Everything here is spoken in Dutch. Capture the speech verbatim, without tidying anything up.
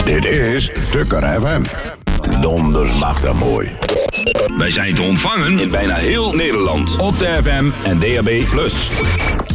Dit is Tukker F M. Donders mag dat mooi. Wij zijn te ontvangen in bijna heel Nederland. Op de F M en D A B plus.